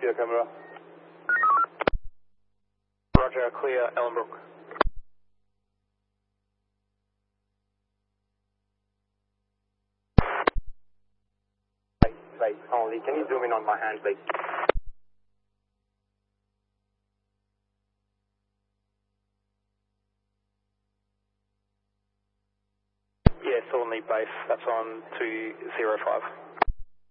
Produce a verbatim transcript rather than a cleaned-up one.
Kilo camera. Roger, clear, Ellenbrook. Base, base, only. Can you zoom in on my hand, please? Yeah, Thornley base, that's on two zero five.